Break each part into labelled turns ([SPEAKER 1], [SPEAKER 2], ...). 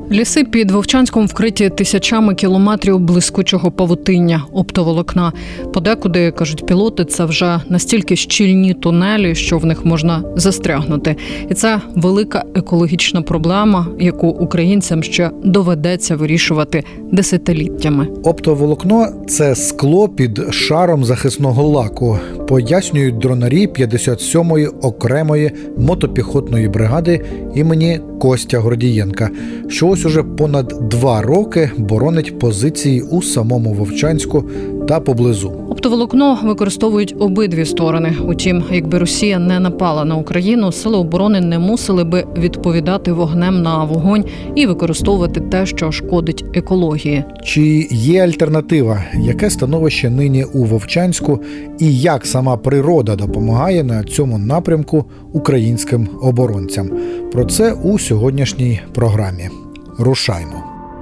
[SPEAKER 1] Ліси під Вовчанськом вкриті тисячами кілометрів блискучого павутиння, оптоволокна. Подекуди, кажуть пілоти, це вже настільки щільні тунелі, що в них можна застрягнути. І це велика екологічна проблема, яку українцям ще доведеться вирішувати десятиліттями.
[SPEAKER 2] Оптоволокно – це скло під шаром захисного лаку, пояснюють дронарі 57-ї окремої мотопіхотної бригади імені Костя Гордієнка, що ось уже понад 2 роки боронить позиції у самому Вовчанську та поблизу.
[SPEAKER 1] Оптоволокно використовують обидві сторони. Утім, якби Росія не напала на Україну, сили оборони не мусили би відповідати вогнем на вогонь і використовувати те, що шкодить екології.
[SPEAKER 2] Чи є альтернатива? Яке становище нині у Вовчанську і як сама природа допомагає на цьому напрямку українським оборонцям? Про це у сьогоднішній програмі. Рушаймо.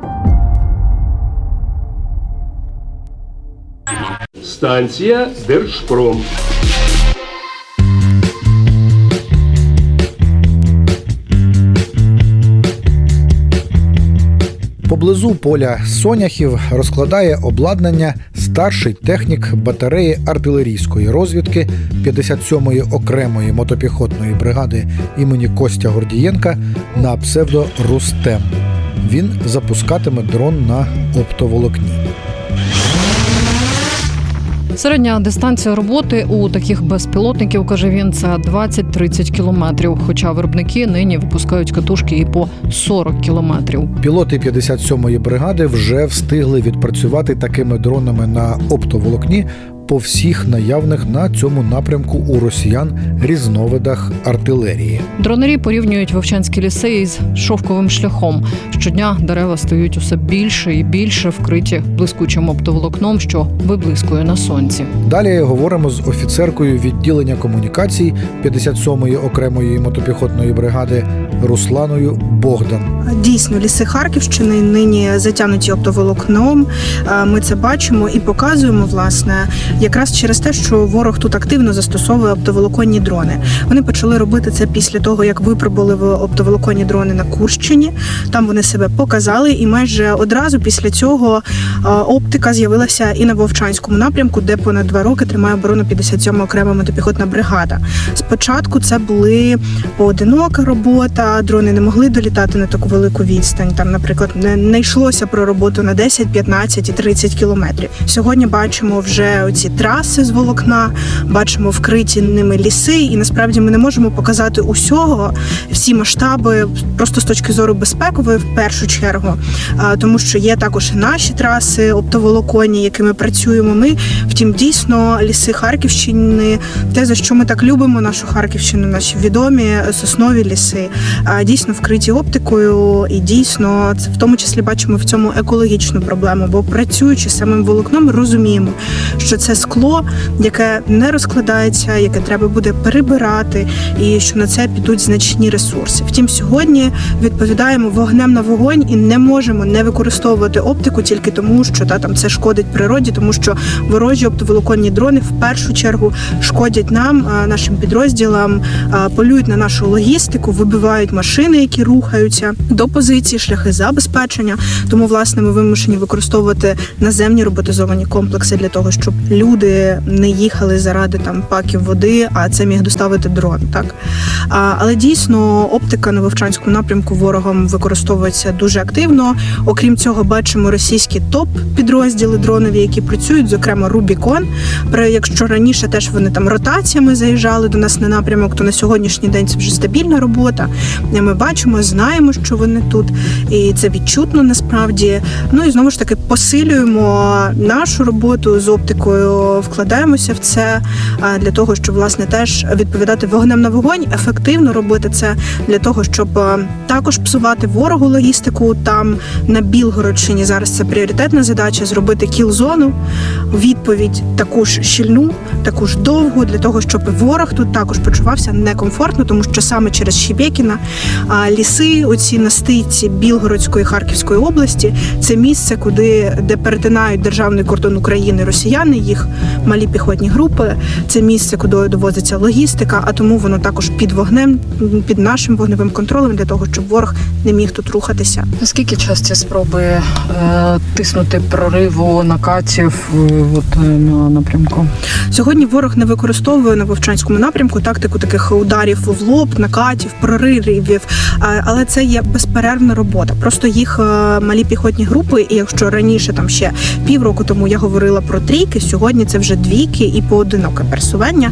[SPEAKER 3] Станція Держпром.
[SPEAKER 2] Поблизу поля соняхів розкладає обладнання старший технік батареї артилерійської розвідки 57-ї окремої мотопіхотної бригади імені Костя Гордієнка на псевдо Рустем. Він запускатиме дрон на оптоволокні.
[SPEAKER 1] Середня дистанція роботи у таких безпілотників, каже він, це 20-30 кілометрів, хоча виробники нині випускають катушки і по 40 кілометрів.
[SPEAKER 2] Пілоти 57-ї бригади вже встигли відпрацювати такими дронами на оптоволокні по всіх наявних на цьому напрямку у росіян різновидах артилерії.
[SPEAKER 1] Дронарі порівнюють вовчанські ліси із шовковим шляхом. Щодня дерева стають усе більше і більше вкриті блискучим оптоволокном, що виблискує на сонці.
[SPEAKER 2] Далі говоримо з офіцеркою відділення комунікацій 57-ї окремої мотопіхотної бригади Русланою Богдан.
[SPEAKER 4] Дійсно, ліси Харківщини нині затягнуті оптоволокном. Ми це бачимо і показуємо, власне, якраз через те, що ворог тут активно застосовує оптоволоконні дрони. Вони почали робити це після того, як випробували оптоволоконні дрони на Курщині. Там вони себе показали, і майже одразу після цього оптика з'явилася і на Вовчанському напрямку, де понад 2 роки тримає оборону 57-ма окрема мотопіхотна бригада. Спочатку це були поодинока робота, дрони не могли долітати на таку велику відстань. Там, наприклад, не йшлося про роботу на 10, 15 і 30 кілометрів. Сьогодні бачимо вже оці траси з волокна, бачимо вкриті ними ліси, і насправді ми не можемо показати усього, всі масштаби, просто з точки зору безпекової в першу чергу, тому що є також і наші траси оптоволоконні, якими працюємо ми. Втім, дійсно, ліси Харківщини, те, за що ми так любимо нашу Харківщину, наші відомі соснові ліси, дійсно вкриті оптикою, і дійсно, це в тому числі бачимо в цьому екологічну проблему, бо працюючи самим волокном, розуміємо, що це скло, яке не розкладається, яке треба буде перебирати, і що на це підуть значні ресурси. Втім, сьогодні відповідаємо вогнем на вогонь і не можемо не використовувати оптику тільки тому, що там це шкодить природі, тому що ворожі оптоволоконні дрони в першу чергу шкодять нам, нашим підрозділам, полюють на нашу логістику, вибивають машини, які рухаються до позиції, шляхи забезпечення. Тому, власне, ми вимушені використовувати наземні роботизовані комплекси для того, щоб люди не їхали заради паків води, а це міг доставити дрон. Так? Але дійсно оптика на Вовчанському напрямку ворогом використовується дуже активно. Окрім цього, бачимо російські топ-підрозділи дронові, які працюють, зокрема Рубікон. Якщо раніше теж вони ротаціями заїжджали до нас на напрямок, то на сьогоднішній день це вже стабільна робота. Ми бачимо, знаємо, що вони тут, і це відчутно насправді. Ну і знову ж таки посилюємо нашу роботу з оптикою, вкладаємося в це для того, щоб, власне, теж відповідати вогнем на вогонь, ефективно робити це для того, щоб також псувати ворогу логістику. Там на Білгородщині зараз це пріоритетна задача — зробити кіл-зону, відповідь таку ж щільну, таку ж довгу, для того, щоб ворог тут також почувався некомфортно, тому що саме через Шебекіно ліси, оці на стиці Білгородської, Харківської області, це місце, де перетинають державний кордон України росіяни, їх малі піхотні групи, це місце, куди довозиться логістика, а тому воно також під вогнем, під нашим вогневим контролем, для того, щоб щоб ворог не міг тут рухатися.
[SPEAKER 1] Наскільки часті спроби тиснути прориву накатів на напрямку?
[SPEAKER 4] Сьогодні ворог не використовує на Вовчанському напрямку тактику таких ударів в лоб, накатів, проривів, але це є безперервна робота. Просто їх малі піхотні групи, і якщо раніше там ще півроку тому я говорила про трійки, сьогодні це вже двійки і поодиноке пересування,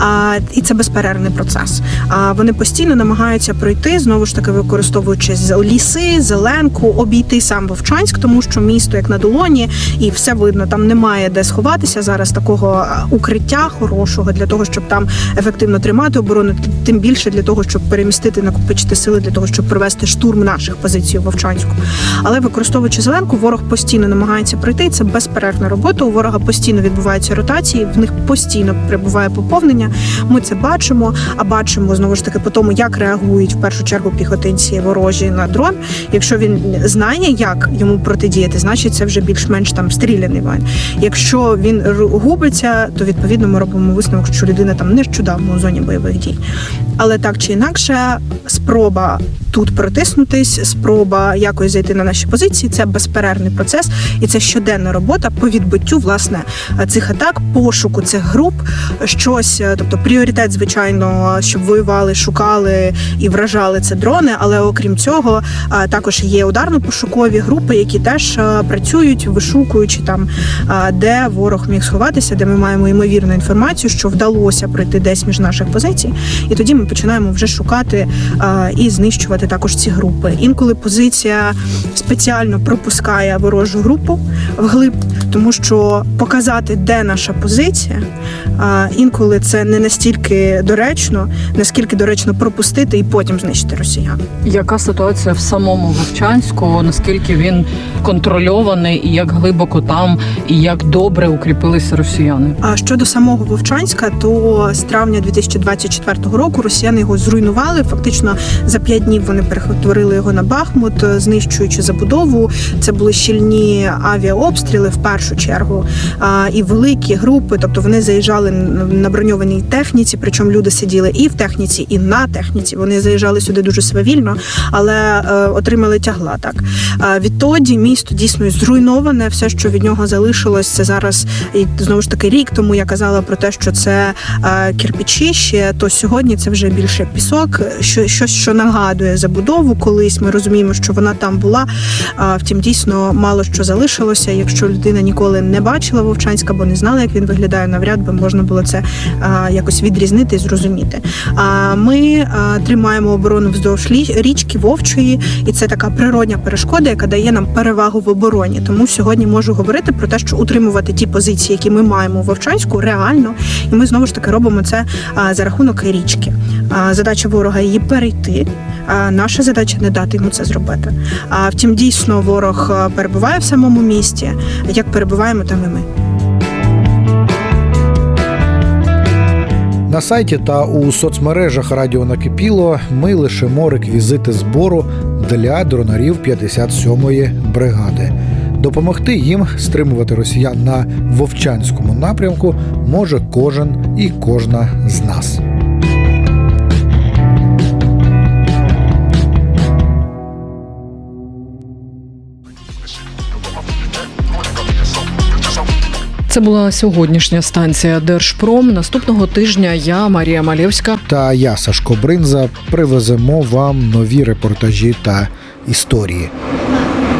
[SPEAKER 4] і це безперервний процес. Вони постійно намагаються пройти, знову ж таки використовуючи ліси, зеленку, обійти сам Вовчанськ, тому що місто як на долоні, і все видно, там немає де сховатися зараз такого укриття хорошого для того, щоб там ефективно тримати оборону, тим більше для того, щоб перемістити, накопичити сили для того, щоб провести штурм наших позицій у Вовчанську. Але використовуючи зеленку, ворог постійно намагається пройти, це безперервна робота, у ворога постійно відбуваються ротації, в них постійно прибуває поповнення, ми це бачимо, а бачимо, знову ж таки, по тому, як реагують в першу чергу піхотинці ворожі на дрон. Якщо він знає, як йому протидіяти, значить це вже більш-менш там стріляний воїн. Якщо він губиться, то відповідно ми робимо висновок, що людина там нещодавно у зоні бойових дій. Але так чи інакше, спроба тут протиснутись, спроба якось зайти на наші позиції – це безперервний процес, і це щоденна робота по відбиттю, власне, цих атак, пошуку цих груп, щось, тобто пріоритет, звичайно, щоб воювали, шукали і вражали це дрони, але окрім цього, також є ударно-пошукові групи, які теж працюють, вишукуючи там, де ворог міг сховатися, де ми маємо ймовірну інформацію, що вдалося пройти десь між наших позицій, і тоді ми починаємо вже шукати і знищувати також ці групи. Інколи позиція спеціально пропускає ворожу групу вглиб, тому що показати, де наша позиція, інколи це не настільки доречно, наскільки доречно пропустити і потім знищити росіян.
[SPEAKER 1] Яка ситуація в самому Вовчанську, наскільки він контрольований, і як глибоко там, і як добре укріпилися росіяни?
[SPEAKER 4] А щодо самого Вовчанська, то з травня 2024 року росіяни його зруйнували. Фактично за 5 днів вони перетворили його на Бахмут, знищуючи забудову. Це були щільні авіаобстріли в першу чергу, і великі групи, тобто вони заїжджали на броньованій техніці, причому люди сиділи і в техніці, і на техніці. Вони заїжджали сюди дуже свавільно, але отримали тягла. Так відтоді місто дійсно зруйноване. Все, що від нього залишилось, це зараз, і знову ж таки рік тому я казала про те, що це кирпичі ще, то сьогодні це вже більше пісок, щось, що нагадує забудову. Колись ми розуміємо, що вона там була, втім дійсно мало що залишилося. Якщо людина ніколи не бачила Вовчанська, бо не знала, як він виглядає, навряд би можна було це якось відрізнити і зрозуміти. Ми тримаємо оборону вздовж річки Вовчої, і це така природня перешкода, яка дає нам перевагу в обороні. Тому сьогодні можу говорити про те, що утримувати ті позиції, які ми маємо у Вовчанську, реально, і ми знову ж таки робимо це за рахунок річки. Задача ворога її перейти, наша задача не дати йому це зробити. Втім, дійсно, ворог перебуває в самому місті, як перебуваємо, там і ми.
[SPEAKER 2] На сайті та у соцмережах Радіо Накипіло ми лишимо реквізити збору для дронарів 57-ї бригади. Допомогти їм стримувати росіян на Вовчанському напрямку може кожен і кожна з нас.
[SPEAKER 1] Це була сьогоднішня станція Держпром. Наступного тижня я, Марія Малєвська
[SPEAKER 2] та я, Сашко Бринза, привеземо вам нові репортажі та історії.